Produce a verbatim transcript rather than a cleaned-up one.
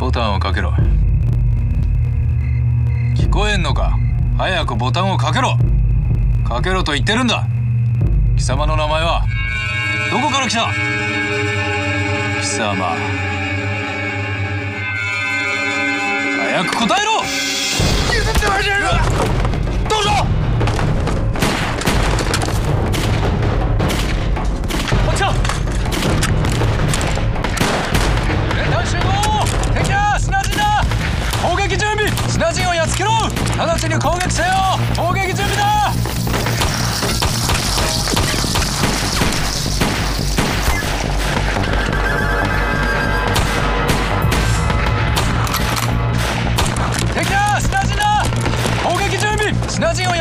ボタンをかけろ。聞こえんのか？早くボタンをかけろ。かけろと言ってるんだ。貴様の名前はどこから来た？貴様、早く答えろ！